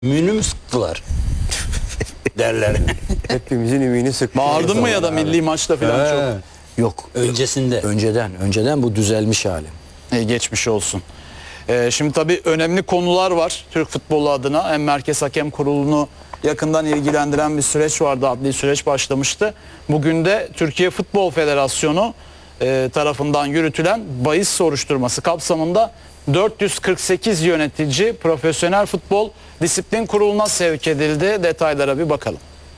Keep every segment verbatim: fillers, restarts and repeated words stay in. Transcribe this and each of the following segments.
Ümüğünü mü sıktılar? Derler. Hepimizin ümüğünü sıktı. Bağırdın mı ya da milli maçta falan çok? He. Yok. Öncesinde. Önceden. Önceden bu düzelmiş hali. E, geçmiş olsun. E, şimdi tabii önemli konular var Türk futbolu adına. Hem Merkez Hakem Kurulu'nu yakından ilgilendiren bir süreç vardı. Adli süreç başlamıştı. Bugün de Türkiye Futbol Federasyonu e, tarafından yürütülen bahis soruşturması kapsamında dört yüz kırk sekiz yönetici Profesyonel Futbol Disiplin Kurulu'na sevk edildi. Detaylara bir bakalım.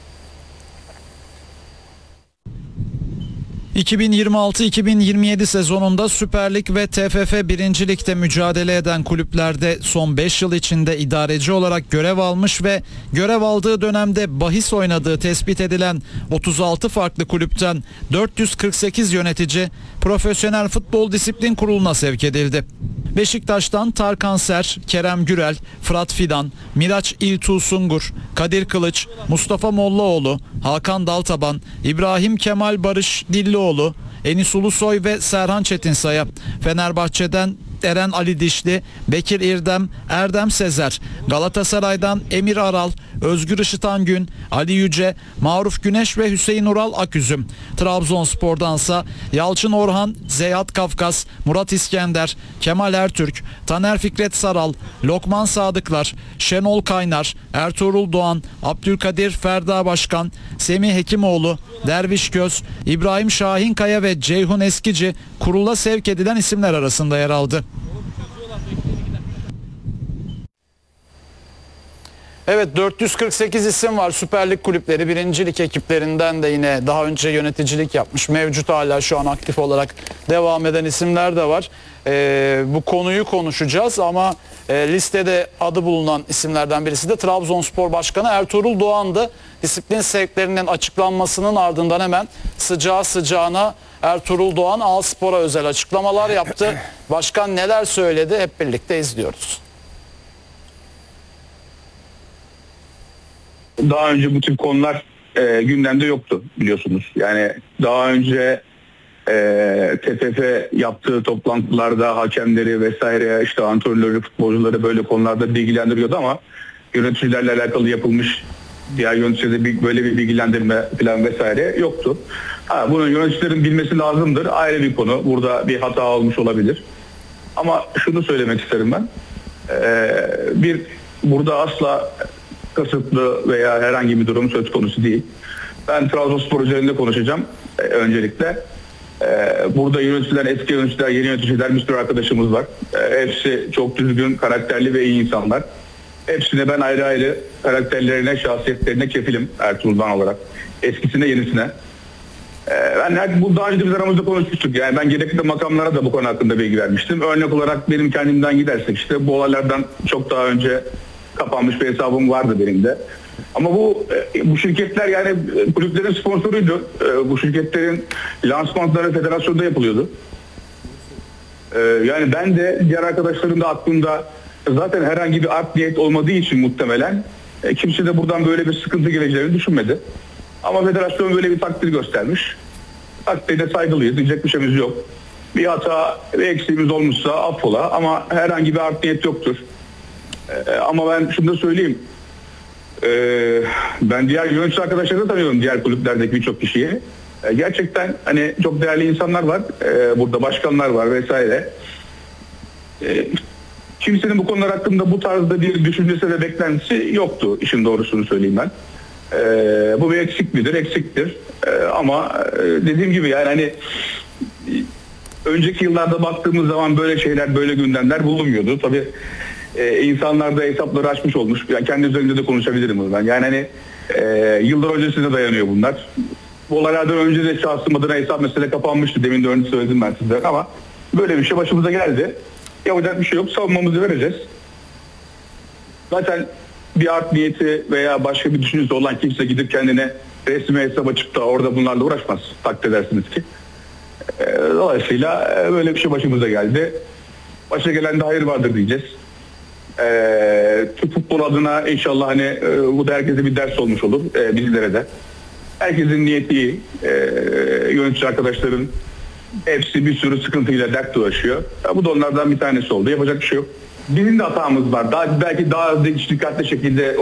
iki bin yirmi altı iki bin yirmi yedi sezonunda Süper Lig ve T F F birinci Lig'de mücadele eden kulüplerde son beş yıl içinde idareci olarak görev almış ve görev aldığı dönemde bahis oynadığı tespit edilen otuz altı farklı kulüpten dört yüz kırk sekiz yönetici Profesyonel Futbol Disiplin Kurulu'na sevk edildi. Beşiktaş'tan Tarkan Ser, Kerem Gürel, Fırat Fidan, Miraç İltuğ Sungur, Kadir Kılıç, Mustafa Mollaoğlu, Hakan Daltaban, İbrahim Kemal Barış Dillioğlu, Enis Ulusoy ve Serhan Çetinsay'a, Fenerbahçe'den Eren Ali Dişli, Bekir İrdem, Erdem Sezer, Galatasaray'dan Emir Aral, Özgür Işıtan Gün, Ali Yüce, Maruf Güneş ve Hüseyin Ural Aküzüm. Trabzonspor'dansa Yalçın Orhan, Zeyat Kafkas, Murat İskender, Kemal Ertürk, Taner Fikret Saral, Lokman Sadıklar, Şenol Kaynar, Ertuğrul Doğan, Abdülkadir Ferda Başkan, Semih Hekimoğlu, Derviş Göz, İbrahim Şahinkaya ve Ceyhun Eskici kurula sevk edilen isimler arasında yer aldı. Evet, dört yüz kırk sekiz isim var. Süper Lig kulüpleri, birinci Lig ekiplerinden de yine daha önce yöneticilik yapmış, mevcut hala şu an aktif olarak devam eden isimler de var. Ee, bu konuyu konuşacağız ama e, listede adı bulunan isimlerden birisi de Trabzonspor Başkanı Ertuğrul Doğan'dı. Disiplin sevklerinin açıklanmasının ardından hemen sıcağı sıcağına Ertuğrul Doğan Alspor'a özel açıklamalar yaptı. Başkan neler söyledi hep birlikte izliyoruz. Daha önce bu tip konular e, gündemde yoktu biliyorsunuz. Yani daha önce e, T F F yaptığı toplantılarda hakemleri vesaire işte antrenörleri, futbolcuları böyle konularda bilgilendiriyordu ama yöneticilerle alakalı yapılmış diğer yöneticilerde bir, böyle bir bilgilendirme falan vesaire yoktu. Ha, bunu yöneticilerin bilmesi lazımdır. Ayrı bir konu. Burada bir hata olmuş olabilir. Ama şunu söylemek isterim ben. E, bir burada asla kasıtlı veya herhangi bir durum söz konusu değil. Ben Trabzonspor üzerinde konuşacağım e, öncelikle. E, burada yöneticiler, eski yöneticiler, yeni yöneticiler bir sürü arkadaşımız var. E, hepsi çok düzgün, karakterli ve iyi insanlar. Hepsine ben ayrı ayrı karakterlerine, şahsiyetlerine kefilim Ertuğrul'dan olarak. Eskisine, yenisine. E, ben her, bu daha önce biz aramızda konuşmuştuk. Yani ben gerekli makamlara da bu konu hakkında bilgi vermiştim. Örnek olarak benim kendimden gidersek işte bu olaylardan çok daha önce kapanmış bir hesabım vardı benim de. Ama bu bu şirketler yani kulüplerin sponsoruydu. Bu şirketlerin lansmanları federasyonda yapılıyordu. Yani ben de diğer arkadaşlarım da aklında zaten herhangi bir art niyet olmadığı için muhtemelen kimse de buradan böyle bir sıkıntı geleceğini düşünmedi. Ama federasyon böyle bir takdir göstermiş. Takdirde saygılıyız. Diyecek bir şeyimiz yok. Bir hata, bir eksiğimiz olmuşsa affola ama herhangi bir art niyet yoktur. Ee, ama ben şunu da söyleyeyim. Ee, ben diğer yönetici arkadaşları da tanıyorum, diğer kulüplerdeki birçok kişiyi. Ee, gerçekten hani çok değerli insanlar var. Ee, burada başkanlar var vesaire. Ee, kimsenin bu konular hakkında bu tarzda bir düşüncesi ve beklentisi yoktu. İşin doğrusunu söyleyeyim ben. Ee, bu bir eksik midir? Eksiktir. Ee, ama dediğim gibi yani hani önceki yıllarda baktığımız zaman böyle şeyler, böyle gündemler bulunmuyordu. Tabii Ee, insanlar da hesapları açmış olmuş. Yani kendi üzerimde de konuşabilirim ben. Yani hani e, yıllar öncesine dayanıyor bunlar. Bu olaylardan önce de şahsım adına hesap mesele kapanmıştı. Demin de önce söyledim ben size ama böyle bir şey başımıza geldi. Yapacak bir şey yok. Savunmamızı vereceğiz. Zaten bir art niyeti veya başka bir düşüncesi olan kimse gidip kendine resmi hesap açıp da orada bunlarla uğraşmaz. Takdir edersiniz ki. E, dolayısıyla böyle bir şey başımıza geldi. Başa gelen de hayır vardır diyeceğiz. Ee, Türk futbol adına inşallah hani e, bu da herkese bir ders olmuş olur e, bizlere de. Herkesin niyeti iyi. E, yönetici arkadaşların hepsi bir sürü sıkıntıyla dert dolaşıyor. Ya, bu da onlardan bir tanesi oldu. Yapacak bir şey yok. bizim de hatamız var. Daha belki daha dikkatli şekilde